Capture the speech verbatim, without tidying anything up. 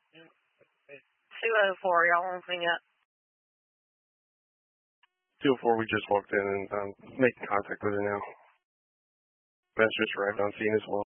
two oh four, y'all want anything yet? two oh four, we just walked in and um, making contact with her now. That's just arrived on scene as well.